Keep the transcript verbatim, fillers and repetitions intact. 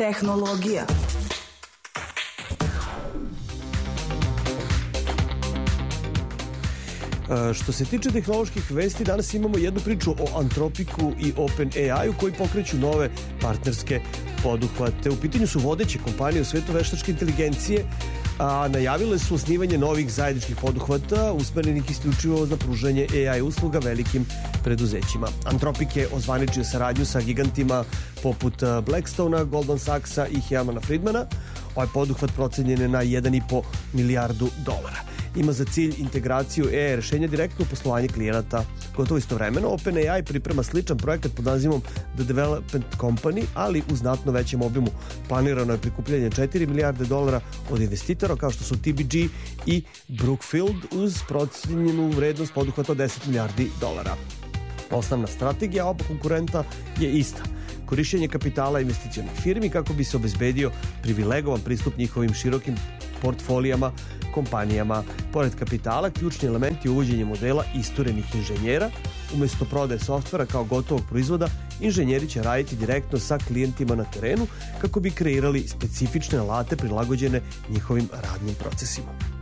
Tehnologija. Što se tiče tehnoloških vesti, danas imamo jednu priču o Antropiku i OpenAI-u koji pokreću nove partnerske poduhvate. U pitanju su vodeće kompanije u svetu veštačke inteligencije, a najavile su osnivanje novih zajedničkih poduhvata usmerenih isključivo za pružanje A I usluga velikim preduzećima. Antropik je ozvaničio saradnju sa gigantima poput Blackstona, Goldman Sachsa i Hemana Friedmana. Ovaj poduhvat procenjen je na jedan i po milijardu dolara. Ima za cilj integraciju A I rešenja direktno u poslovanje klijenata. Gotovo istovremeno, OpenAI priprema sličan projekat pod nazivom The Development Company, ali u znatno većem obimu. Planirano je prikupljanje četiri milijarde dolara od investitora kao što su T B G i Brookfield uz procenjenu vrednost poduhvata od deset milijardi dolara. Osnovna strategija oba konkurenta je ista. Korišćenje kapitala investicionih firmi kako bi se obezbedio privilegovan pristup njihovim širokim portfolijama, kompanijama. Pored kapitala, ključni element je uvođenje modela isturenih inženjera. Umesto prodaje softvera kao gotovog proizvoda, inženjeri će raditi direktno sa klijentima na terenu kako bi kreirali specifične alate prilagođene njihovim radnim procesima.